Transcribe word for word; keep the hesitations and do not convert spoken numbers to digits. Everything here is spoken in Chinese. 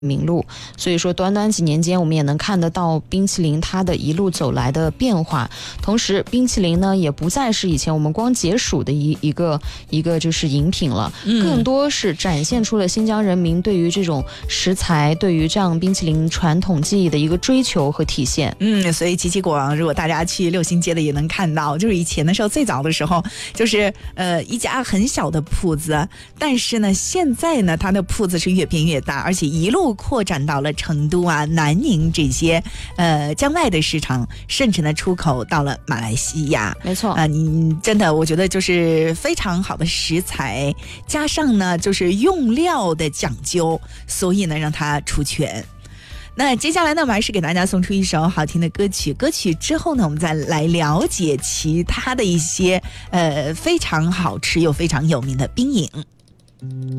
名录，所以说短短几年间我们也能看得到冰淇淋它的一路走来的变化。同时冰淇淋呢也不再是以前我们光解暑的一一个一个就是饮品了、嗯、更多是展现出了新疆人民对于这种食材对于这样冰淇淋传统技艺的一个追求和体现。 嗯，所以吉吉果王如果大家去六星街的也能看到，就是以前的时候最早的时候就是呃一家很小的铺子，但是呢现在呢它的铺子是越变越大，而且一路扩展到了成都啊、南宁这些呃疆外的市场，甚至呢出口到了马来西亚。 没错啊、呃，你真的我觉得就是非常好的食材，加上呢就是用料的讲究，所以呢让它出圈。那接下来呢我们还是给大家送出一首好听的歌曲，歌曲之后呢我们再来了解其他的一些呃非常好吃又非常有名的冰饮。